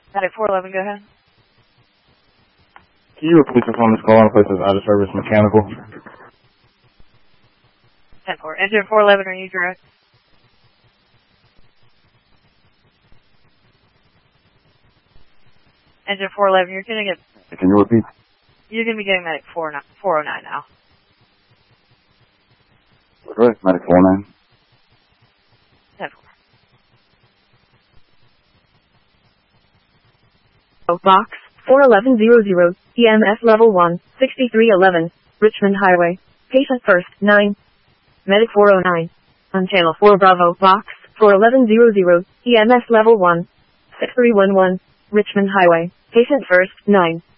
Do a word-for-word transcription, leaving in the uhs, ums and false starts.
Medic four eleven, go ahead. Can you repeat this on this call on a place that's out of service mechanical? ten four. Engine four eleven, are you direct? Engine four eleven, you're going to get... Can you repeat? You're going to be getting Medic four oh nine now. Correct, Medic four oh nine. ten four. Box four eleven hundred, E M S level one, sixty-three eleven, Richmond Highway. Patient first, nine. Medic four oh nine. On channel four Bravo, box four eleven hundred, E M S level one, six three one one, Richmond Highway. Patient first, nine.